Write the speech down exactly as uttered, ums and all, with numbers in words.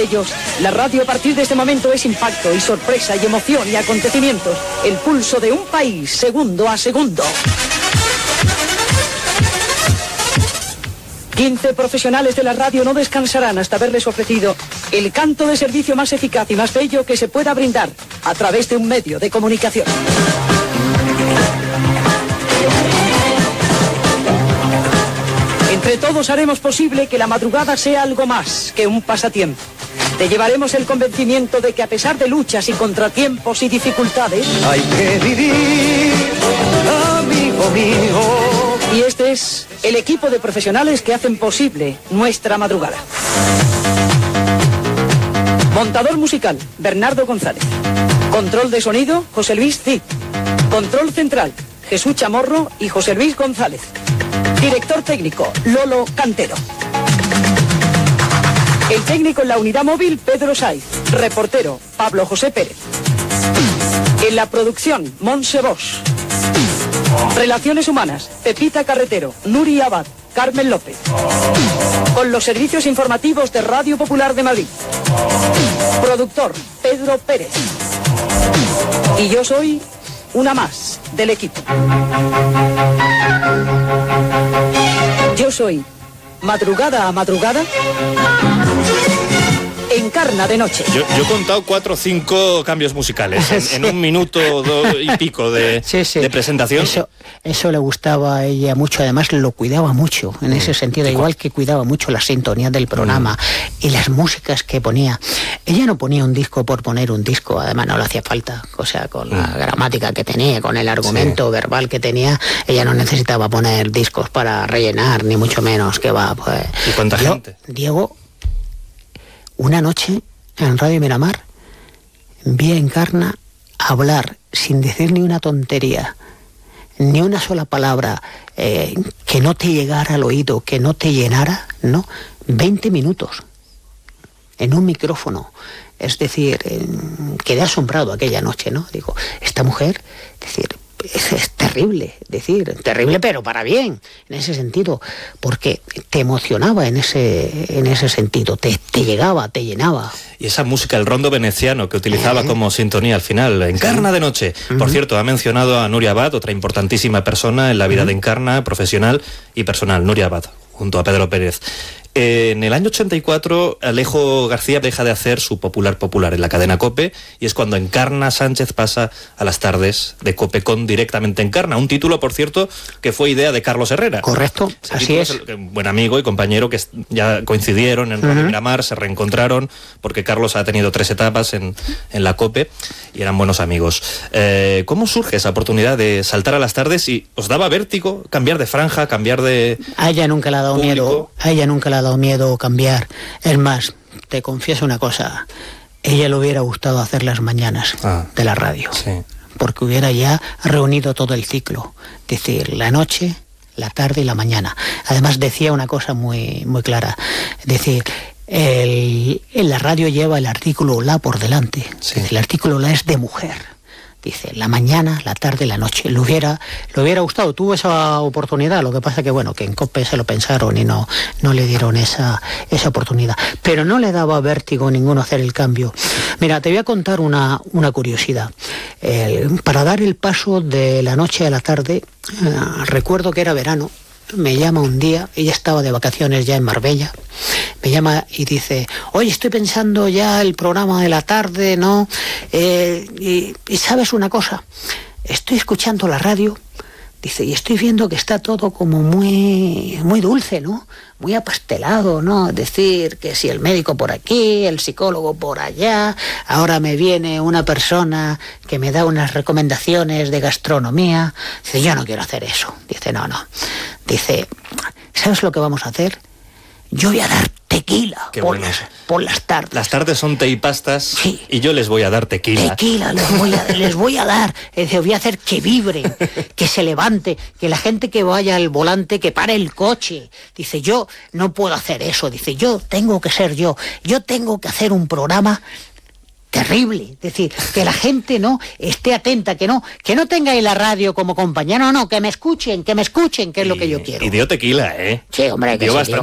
ellos, la radio a partir de este momento es impacto y sorpresa y emoción y acontecimientos. El pulso de un país, segundo a segundo. quince profesionales de la radio no descansarán hasta haberles ofrecido el canto de servicio más eficaz y más bello que se pueda brindar a través de un medio de comunicación. Entre todos haremos posible que la madrugada sea algo más que un pasatiempo. Te llevaremos el convencimiento de que a pesar de luchas y contratiempos y dificultades, hay que vivir, amigo mío. Y este es el equipo de profesionales que hacen posible nuestra madrugada. Montador musical, Bernardo González. Control de sonido, José Luis Cid. Control central, Jesús Chamorro y José Luis González. Director técnico, Lolo Cantero. El técnico en la unidad móvil, Pedro Saiz. Reportero, Pablo José Pérez. En la producción, Montse Bosch. Relaciones humanas, Pepita Carretero, Nuri Abad, Carmen López. Con los servicios informativos de Radio Popular de Madrid. Productor, Pedro Pérez. Y yo soy una más del equipo. Yo soy Madrugada a Madrugada. Encarna de noche. Yo, yo he contado cuatro o cinco cambios musicales en, sí. en un minuto do, y pico de, sí, sí. de presentación. Eso, eso le gustaba a ella mucho, además lo cuidaba mucho en mm. ese sentido, igual que cuidaba mucho la sintonía del programa mm. y las músicas que ponía. Ella no ponía un disco por poner un disco, además no le hacía falta, o sea, con mm. la gramática que tenía, con el argumento sí. verbal que tenía, ella no necesitaba poner discos para rellenar, ni mucho menos, que va, pues. ¿Y cuánta yo, gente? Diego, una noche en Radio Miramar vi a Encarna hablar sin decir ni una tontería, ni una sola palabra eh, que no te llegara al oído, que no te llenara, ¿no? veinte minutos en un micrófono. Es decir, eh, quedé asombrado aquella noche, ¿no? Digo, esta mujer, es decir, es, es terrible, decir, terrible pero para bien, en ese sentido, porque te emocionaba en ese, en ese sentido, te, te llegaba, te llenaba. Y esa música, el rondo veneciano que utilizaba eh. como sintonía al final, Encarna de noche. Uh-huh. Por cierto, ha mencionado a Nuria Abad, otra importantísima persona en la vida uh-huh. de Encarna, profesional y personal, Nuria Abad, junto a Pedro Pérez. En el año ochenta y cuatro, Alejo García deja de hacer su Popular Popular en la cadena COPE, y es cuando Encarna Sánchez pasa a las tardes de COPE con Directamente Encarna, un título, por cierto, que fue idea de Carlos Herrera. Correcto, Ese así es. es un buen amigo y compañero que ya coincidieron en Radio uh-huh. Miramar, se reencontraron, porque Carlos ha tenido tres etapas en, en la COPE y eran buenos amigos. Eh, ¿Cómo surge esa oportunidad de saltar a las tardes y os daba vértigo cambiar de franja, cambiar de A ella nunca le ha dado público? miedo, a ella nunca le ha dado miedo cambiar. Es más, te confieso una cosa, ella le hubiera gustado hacer las mañanas ah, de la radio, sí. porque hubiera ya reunido todo el ciclo, es decir, la noche, la tarde y la mañana. Además decía una cosa muy, muy clara, es decir, el, en la radio lleva el artículo la por delante, sí. el artículo la es de mujer. Dice, la mañana, la tarde, la noche. Le hubiera, le hubiera gustado, tuvo esa oportunidad, lo que pasa que bueno, que en COPE se lo pensaron y no, no le dieron esa, esa oportunidad. Pero no le daba vértigo ninguno hacer el cambio. Mira, te voy a contar una, una curiosidad. Eh, para dar el paso de la noche a la tarde, eh, recuerdo que era verano, me llama un día, ella estaba de vacaciones ya en Marbella, me llama y dice, oye, estoy pensando ya el programa de la tarde, ¿no? Eh, y, y ¿sabes una cosa? Estoy escuchando la radio, dice, y estoy viendo que está todo como muy, muy dulce, ¿no? Muy apastelado, ¿no? Es decir, que si el médico por aquí, el psicólogo por allá, ahora me viene una persona que me da unas recomendaciones de gastronomía. Dice, yo no quiero hacer eso. Dice, no, no. Dice, ¿sabes lo que vamos a hacer? Yo voy a dar tequila por, bueno. las, por las tardes. Las tardes son té y pastas, sí. y yo les voy a dar tequila. Tequila les voy a, les voy a dar. Es decir, voy a hacer que vibren, que se levante, que la gente que vaya al volante, que pare el coche. Dice, yo no puedo hacer eso. Dice, yo tengo que ser yo. Yo tengo que hacer un programa terrible, es decir, que la gente no esté atenta, que no que no tenga ahí la radio como compañía, no, no, que me escuchen, que me escuchen, que es y, lo que yo quiero. Y dio tequila, ¿eh? Sí, hombre, que dio sí, bastante